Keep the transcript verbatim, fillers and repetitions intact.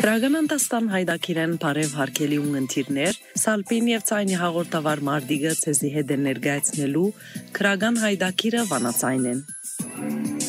Քրական անդաստան հայդակիրեն բարև հարկելի ունգընթիրներ, սալպին և ծայնի հաղորդավար մարդիգը ցեզի հետ է ներգայացնելու քրական հայդակիրը վանացայն են։